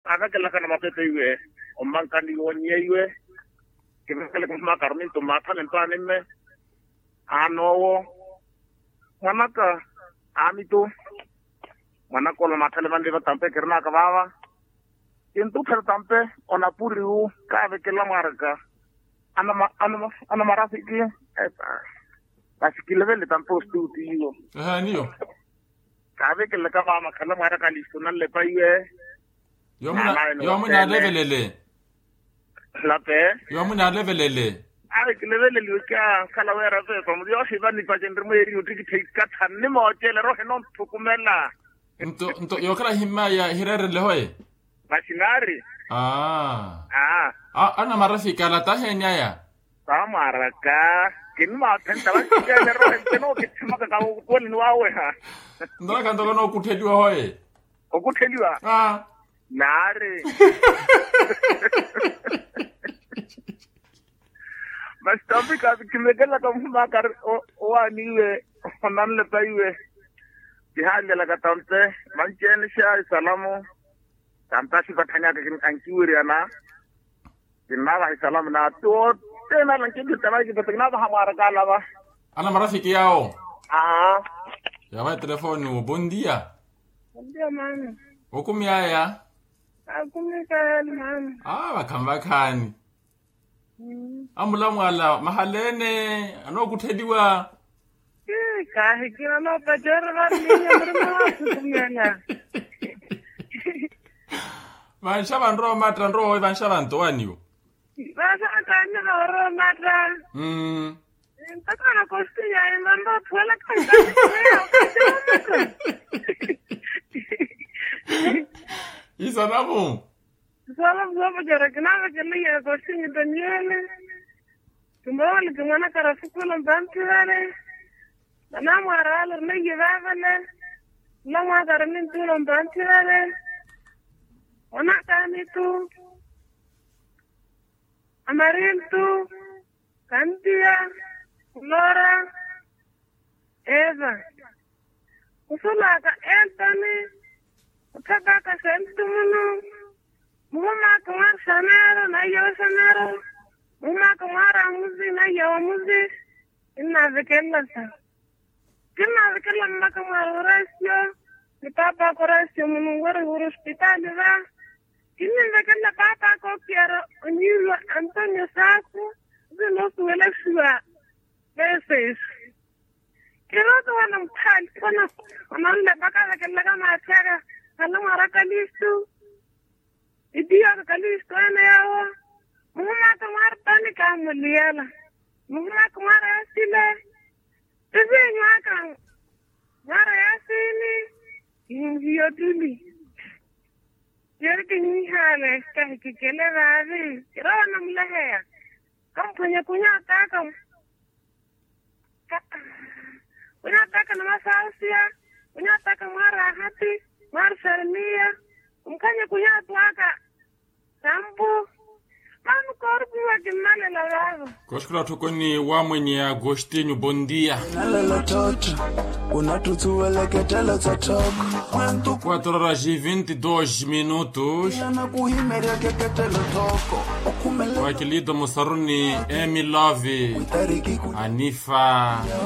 aga ke la kana mapete iwe o mankani wonye iwe ke mekele ko makarni to mata le ntane me anowo manaka amito manako lo mata le bande ba tampe kerna ka baba kintu fer tampe ona puriu ka be ke la maraka ana marafiki basi ke level tampe studio niyo kabe ke le ka mama kala maraka listo nan le paiwe yo muna levelele yo muna levelele ai ke level le ka kala wera fe ko yo hiba ni pa jendre mo eri uti ke ka thanni mo tele ro henon thukumela nto yo kala himma ya hirere le hoye basinari ana marafika la tahenya ya maraka kin ma thenta ba ke le ro henteno ke tsama ka ko ni wawe ha ndora ka ndolo no kuthediwa hoye okutheliwa nare mas tambi ka kimegela ka mma kar o aniwe onan le paiwe dihale la ka tante manchen sha salamu tanta si bathanya ka kin ankiwiri ana kinna ba salamu na to tena lan kin tama ki batna ba hamara kala ba ana marafiki yao ya va telefono buen día mama okumyaya akumekani mama bakhani amula mahalene anokuthediwa kahe kina no pajara ba ni mrama kumyana vanshava ndro matra ndro vanshava ntwaniwo basa atanya ro matra Takana kostiya imando twala kanta. Isanamu. Salam zaba jara kana kana ya kostiya Daniele. Tumbali kumana karafukula bantare. Nana marala ne yevavane. Lama karamin tulam bantare. Ona kani tu. Amaril tu. Kantia. Laura, Eva, usulaka Anthony, utabaka sentumunu, muma kumar sanero na yo sanero, muma kumara muzi na yo muzi, inna vikella sa. Kinna vikella makamar urasyo, ni papa korasyo munungwara hospitali va, kinna vikella papa ko kiaro oniwa Antonio Saku, zino suwela shua. Veces quiero tomar un pan con le paga que le gana a chaga a la maraca listo y día que listo en agua muma tomar pánica muliela muma tomar asile te vengo acá mara asile y yo tuli quiero que mi hija le que le va a ver quiero no me la hea compañía ataca unataka na masasia unataka mara hati mara sarmia mkanya kunyatwaka tambu manu korbu wa kimane la lavo koshkura tokoni wa mwenye Agostinho bom dia nalelo toto unatutsueleketela totoko 4:22 minutos wakilido Musaruni Emi Love Anifa